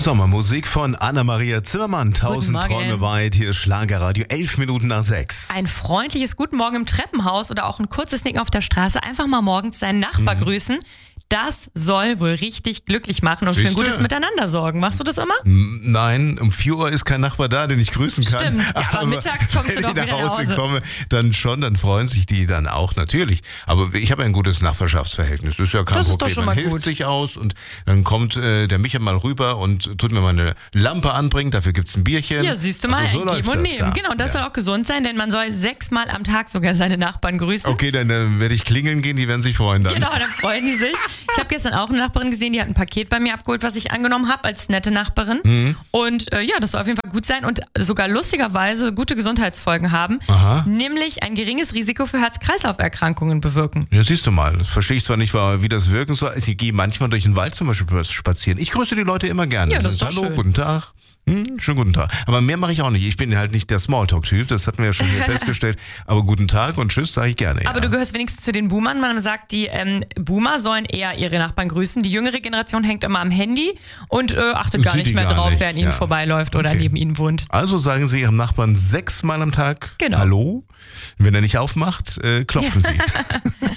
Sommermusik von Anna-Maria Zimmermann. 1000 Träume weit. Hier ist Schlagerradio. 11 Minuten nach 6. Ein freundliches Guten Morgen im Treppenhaus oder auch ein kurzes Nicken auf der Straße. Einfach mal morgens seinen Nachbar grüßen. Das soll wohl richtig glücklich machen und für ein gutes Miteinander sorgen. Machst du das immer? Nein, um 4 Uhr ist kein Nachbar da, den ich grüßen kann. Stimmt, ja, aber mittags kommst du doch wieder nach Hause. Komme, dann schon, dann freuen sich die dann auch natürlich. Aber ich habe ein gutes Nachbarschaftsverhältnis. Das ist ja kein Problem. Doch schon mal Man hilft sich aus und dann kommt der Micha mal rüber und tut mir mal eine Lampe anbringen. Dafür gibt's ein Bierchen. Ja, siehst du mal, also so ein Geben und Nehmen. Da. Genau, und das soll auch gesund sein, denn man soll 6-mal am Tag sogar seine Nachbarn grüßen. Okay, dann werde ich klingeln gehen, die werden sich freuen dann. Genau, dann freuen die sich. Ich habe gestern auch eine Nachbarin gesehen, die hat ein Paket bei mir abgeholt, was ich angenommen habe als nette Nachbarin. Und ja, das soll auf jeden Fall gut sein und sogar lustigerweise gute Gesundheitsfolgen haben. Aha. Nämlich ein geringes Risiko für Herz-Kreislauf-Erkrankungen bewirken. Ja, siehst du mal, das verstehe ich zwar nicht, wie das wirken soll. Ich gehe manchmal durch den Wald zum Beispiel spazieren. Ich grüße die Leute immer gerne. Ja, das ist doch Hallo, schön. guten Tag. Schönen guten Tag. Aber mehr mache ich auch nicht. Ich bin halt nicht der Smalltalk-Typ, das hatten wir ja schon hier festgestellt. Aber guten Tag und tschüss sage ich gerne. Aber du gehörst wenigstens zu den Boomern. Man sagt, die Boomer sollen eher ihre Nachbarn grüßen. Die jüngere Generation hängt immer am Handy und achtet gar nicht mehr drauf, wer an ihnen vorbeiläuft oder neben ihnen wohnt. Also sagen Sie Ihrem Nachbarn 6-mal am Tag Genau. Hallo. Wenn er nicht aufmacht, klopfen Sie.